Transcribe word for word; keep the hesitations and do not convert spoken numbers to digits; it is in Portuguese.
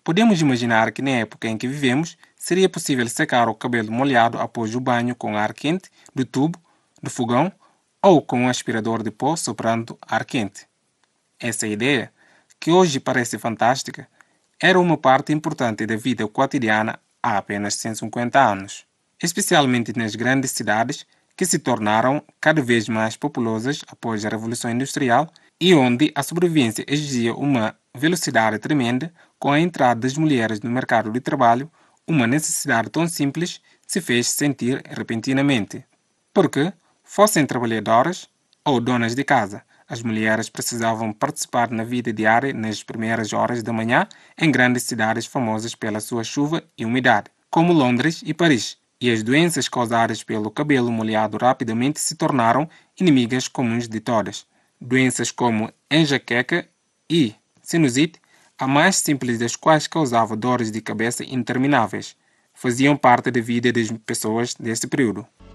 Podemos imaginar que na época em que vivemos, seria possível secar o cabelo molhado após o banho com ar quente do tubo, do fogão ou com um aspirador de pó soprando ar quente. Essa ideia, que hoje parece fantástica, era uma parte importante da vida cotidiana há apenas cento e cinquenta anos, especialmente nas grandes cidades que se tornaram cada vez mais populosas após a Revolução Industrial e onde a sobrevivência exigia uma velocidade tremenda. Com a entrada das mulheres no mercado de trabalho, uma necessidade tão simples se fez sentir repentinamente. Porque, fossem trabalhadoras ou donas de casa, as mulheres precisavam participar na vida diária nas primeiras horas da manhã em grandes cidades famosas pela sua chuva e umidade, como Londres e Paris, e as doenças causadas pelo cabelo molhado rapidamente se tornaram inimigas comuns de todas. Doenças como enxaqueca e sinusite, a mais simples das quais causava dores de cabeça intermináveis, faziam parte da vida das pessoas desse período.